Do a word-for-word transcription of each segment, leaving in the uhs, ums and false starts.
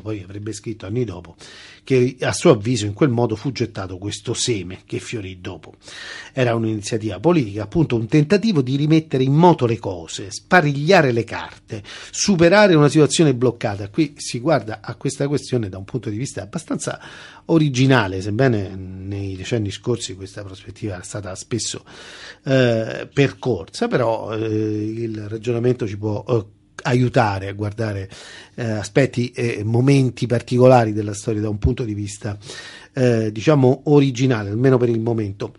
poi avrebbe scritto anni dopo che a suo avviso in quel modo fu gettato questo seme che fiorì dopo. Era un'iniziativa politica, appunto un tentativo di rimettere in moto le cose, sparigliare le carte, superare una situazione bloccata. Qui si guarda a questa questione da un punto di vista abbastanza originale, sebbene nei decenni scorsi questa prospettiva è stata spesso eh, percorsa, però eh, il ragionamento ci può eh, aiutare a guardare eh, aspetti e momenti particolari della storia da un punto di vista eh, diciamo originale, almeno per il momento.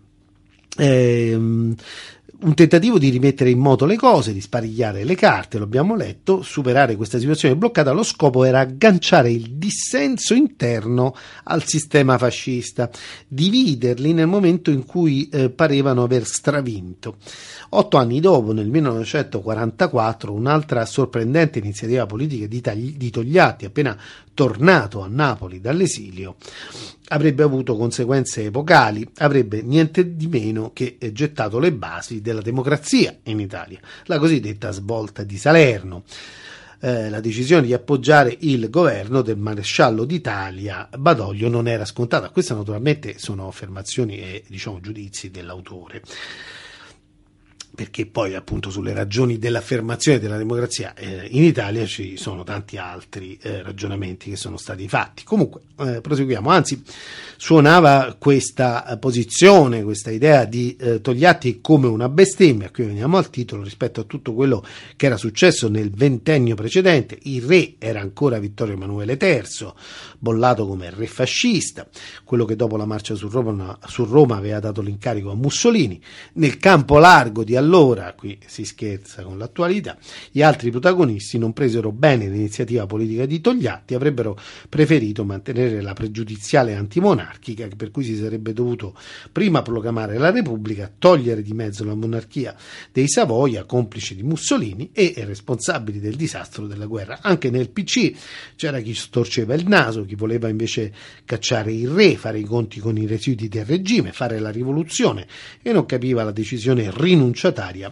Ehm, un tentativo di rimettere in moto le cose, di sparigliare le carte, lo abbiamo letto, superare questa situazione bloccata. Lo scopo era agganciare il dissenso interno al sistema fascista, dividerli nel momento in cui eh, parevano aver stravinto. Otto anni dopo, nel millenovecentoquarantaquattro, un'altra sorprendente iniziativa politica di, Tagli- di Togliatti, appena tornato a Napoli dall'esilio, avrebbe avuto conseguenze epocali, avrebbe niente di meno che gettato le basi della democrazia in Italia, la cosiddetta svolta di Salerno. Eh, la decisione di appoggiare il governo del maresciallo d'Italia Badoglio non era scontata. Queste naturalmente sono affermazioni e diciamo giudizi dell'autore, perché poi appunto sulle ragioni dell'affermazione della democrazia eh, in Italia ci sono tanti altri eh, ragionamenti che sono stati fatti. Comunque eh, proseguiamo, anzi suonava questa posizione, questa idea di eh, Togliatti come una bestemmia. Qui veniamo al titolo rispetto a tutto quello che era successo nel ventennio precedente. Il re era ancora Vittorio Emanuele terzo, bollato come re fascista, quello che dopo la marcia su Roma, su Roma aveva dato l'incarico a Mussolini. Nel campo largo di allora, qui si scherza con l'attualità, gli altri protagonisti non presero bene l'iniziativa politica di Togliatti, avrebbero preferito mantenere la pregiudiziale antimonarchica, per cui si sarebbe dovuto prima proclamare la Repubblica, togliere di mezzo la monarchia dei Savoia, complici di Mussolini e responsabili del disastro della guerra. Anche nel P C c'era chi storceva il naso, chi voleva invece cacciare il re, fare i conti con i residui del regime, fare la rivoluzione, e non capiva la decisione rinunciataria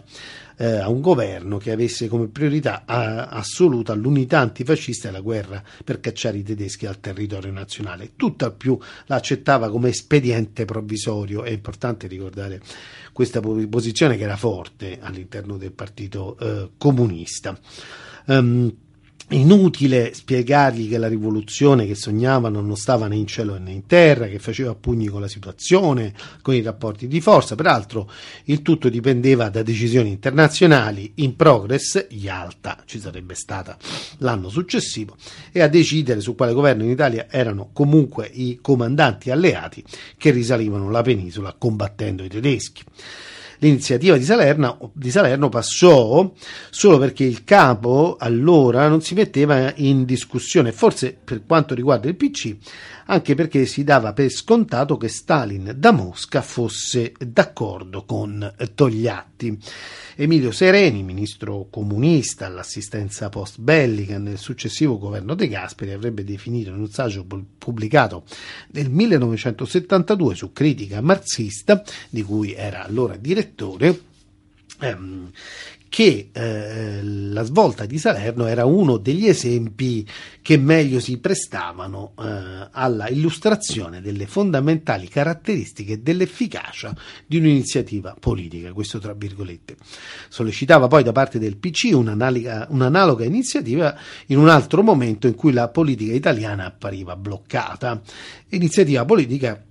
eh, a un governo che avesse come priorità a, assoluta l'unità antifascista e la guerra per cacciare i tedeschi dal territorio nazionale. Tutt'al più la accettava come espediente provvisorio. È importante ricordare questa posizione, che era forte all'interno del partito eh, comunista. Um, Inutile spiegargli che la rivoluzione che sognavano non stava né in cielo né in terra, che faceva a pugni con la situazione, con i rapporti di forza. Peraltro il tutto dipendeva da decisioni internazionali. In progress, Yalta, ci sarebbe stata l'anno successivo, e a decidere su quale governo in Italia erano comunque i comandanti alleati che risalivano la penisola combattendo i tedeschi. L'iniziativa di Salerno, di Salerno passò solo perché il capo allora non si metteva in discussione, forse per quanto riguarda il P C, anche perché si dava per scontato che Stalin da Mosca fosse d'accordo con Togliatti. Emilio Sereni, ministro comunista all'assistenza post bellica nel successivo governo De Gasperi, avrebbe definito in un saggio pubblicato nel millenovecentosettantadue su Critica marxista, di cui era allora direttore, ehm, che eh, la svolta di Salerno era uno degli esempi che meglio si prestavano eh, alla illustrazione delle fondamentali caratteristiche dell'efficacia di un'iniziativa politica. Questo tra virgolette. Sollecitava poi da parte del P C un'analoga, un'analoga iniziativa in un altro momento in cui la politica italiana appariva bloccata. Iniziativa politica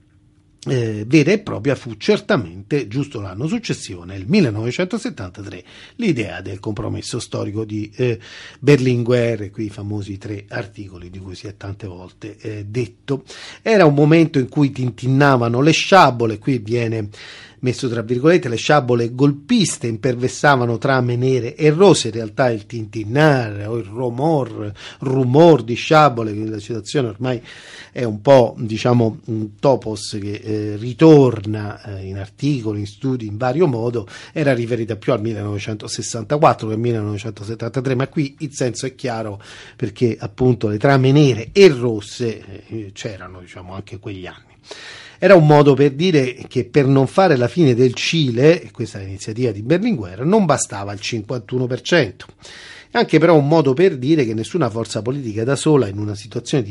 Eh, vera e propria fu certamente, giusto l'anno successivo, nel millenovecentosettantatré, l'idea del compromesso storico di eh, Berlinguer, qui i famosi tre articoli di cui si è tante volte eh, detto. Era un momento in cui tintinnavano le sciabole, qui viene messo tra virgolette, le sciabole golpiste imperversavano trame nere e rosse. In realtà il tintinnare o il rumor, rumor di sciabole, la citazione ormai è un po', diciamo, un topos che eh, ritorna eh, in articoli, in studi, in vario modo, era riferita più al millenovecentosessantaquattro che al millenovecentosettantatré, ma qui il senso è chiaro, perché appunto le trame nere e rosse eh, c'erano, diciamo, anche quegli anni. Era un modo per dire che per non fare la fine del Cile, e questa è l'iniziativa di Berlinguer, non bastava il cinquantuno per cento. Anche però un modo per dire che nessuna forza politica da sola in una situazione di